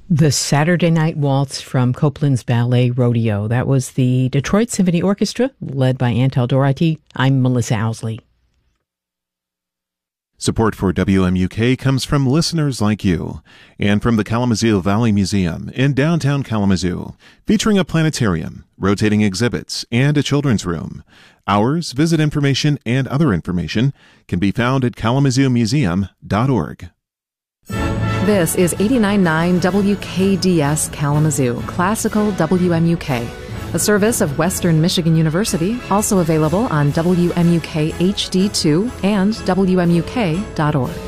The Saturday Night Waltz from Copland's Ballet Rodeo. That was the Detroit Symphony Orchestra, led by Antal Doherty. I'm Melissa Owsley. Support for WMUK comes from listeners like you and from the Kalamazoo Valley Museum in downtown Kalamazoo, featuring a planetarium, rotating exhibits, and a children's room. Hours, visit information, and other information can be found at kalamazoomuseum.org. This is 89.9 WKDS Kalamazoo, Classical WMUK, a service of Western Michigan University, also available on WMUK HD2 and WMUK.org.